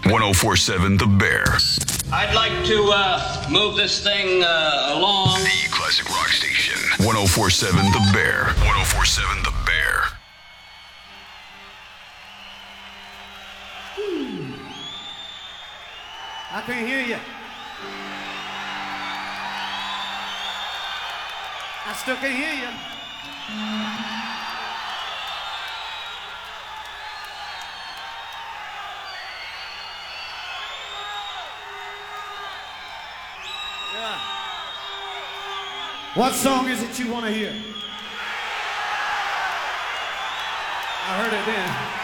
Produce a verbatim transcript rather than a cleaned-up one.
one oh four seven The Bear. I'd like to uh, move this thing uh, along. The classic rock station. one oh four seven The Bear. one oh four seven The Bear. Hmm. I can't hear you. I still can't hear you. Yeah. What song is it you want to hear? I heard it then.